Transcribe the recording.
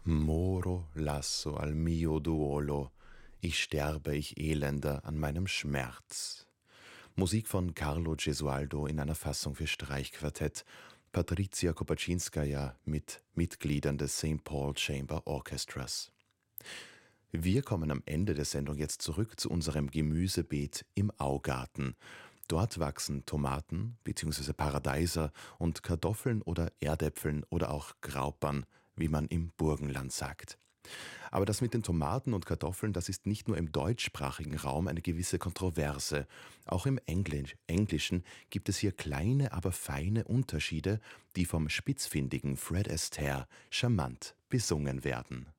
Moro lasso al mio duolo, ich sterbe, ich Elender an meinem Schmerz. Musik von Carlo Gesualdo in einer Fassung für Streichquartett, Patrizia Kopaczynskaja mit Mitgliedern des St. Paul Chamber Orchestras. Wir kommen am Ende der Sendung jetzt zurück zu unserem Gemüsebeet im Augarten. Dort wachsen Tomaten bzw. Paradeiser und Kartoffeln oder Erdäpfeln oder auch Graupern, wie man im Burgenland sagt. Aber das mit den Tomaten und Kartoffeln, das ist nicht nur im deutschsprachigen Raum eine gewisse Kontroverse. Auch im Englischen gibt es hier kleine, aber feine Unterschiede, die vom spitzfindigen Fred Astaire charmant besungen werden.